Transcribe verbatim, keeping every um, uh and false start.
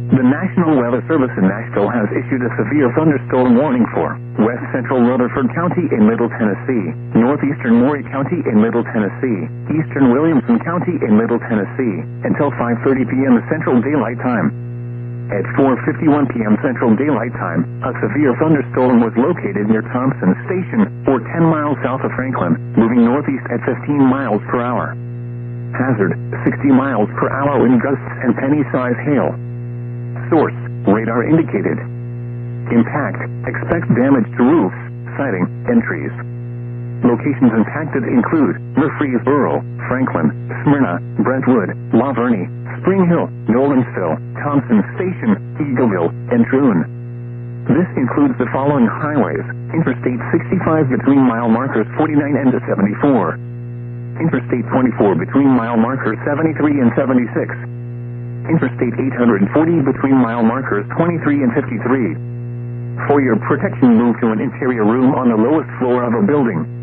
The National Weather Service in Nashville has issued a severe thunderstorm warning for west central Rutherford County in Middle Tennessee, northeastern Maury County in Middle Tennessee, eastern Williamson County in Middle Tennessee, until five thirty p.m. Central Daylight Time. At four fifty-one p.m. Central Daylight Time, a severe thunderstorm was located near Thompson Station, or ten miles south of Franklin, moving northeast at fifteen miles per hour. Hazard, sixty miles per hour wind gusts and penny-size hail. Source, radar indicated. Impact, expect damage to roofs, siding, and trees. Locations impacted include Murfreesboro, Franklin, Smyrna, Brentwood, La Vernie, Spring Hill, Nolensville, Thompson Station, Eagleville, and Troon. This includes the following highways: Interstate sixty-five between mile markers forty-nine and seventy-four. Interstate twenty-four between mile markers seventy-three and seventy-six. Interstate eight forty between mile markers twenty-three and fifty-three. For your protection, move to an interior room on the lowest floor of a building.